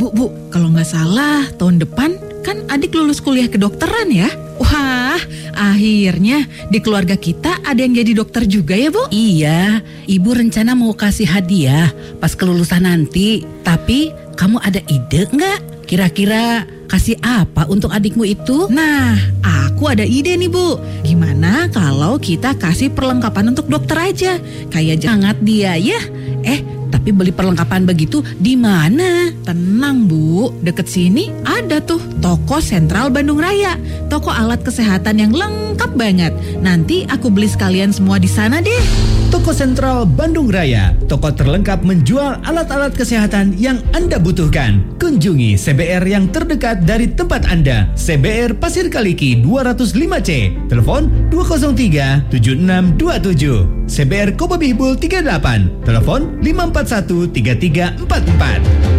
Bu, kalau nggak salah tahun depan kan adik lulus kuliah kedokteran ya? Wah, akhirnya di keluarga kita ada yang jadi dokter juga ya, Bu? Iya, Ibu rencana mau kasih hadiah pas kelulusan nanti. Tapi kamu ada ide nggak? Kira-kira kasih apa untuk adikmu itu? Nah, aku ada ide nih, Bu. Gimana kalau kita kasih perlengkapan untuk dokter aja? Kayak hangat dia ya. Tapi beli perlengkapan begitu di mana? Tenang, Bu, deket sini ada tuh toko Sentral Bandung Raya. Toko alat kesehatan yang lengkap banget. Nanti aku beli sekalian semua di sana deh. Toko Sentral Bandung Raya, toko terlengkap menjual alat-alat kesehatan yang Anda butuhkan. Kunjungi CBR yang terdekat dari tempat Anda. CBR Pasir Kaliki 205C. Telepon 203-7627. CBR Kopo Bihbul 38. Telepon 541-3344.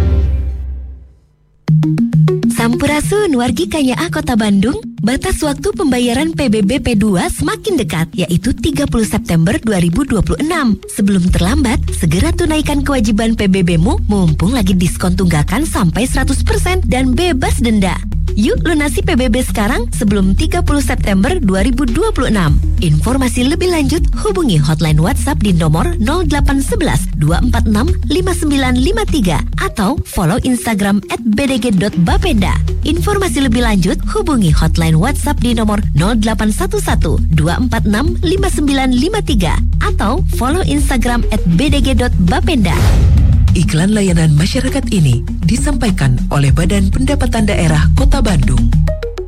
Sampurasun wargi KYA Kota Bandung, batas waktu pembayaran PBB P2 semakin dekat, yaitu 30 September 2026. Sebelum terlambat, segera tunaikan kewajiban PBB-mu mumpung lagi diskon tunggakan sampai 100% dan bebas denda. Yuk lunasi PBB sekarang sebelum 30 September 2026. Informasi lebih lanjut hubungi hotline WhatsApp di nomor 0811 246 5953 atau follow Instagram @bdg.bapeda. Informasi lebih lanjut hubungi hotline WhatsApp di nomor 0811 246 5953 atau follow Instagram @bdg.bapeda. Iklan layanan masyarakat ini disampaikan oleh Badan Pendapatan Daerah Kota Bandung.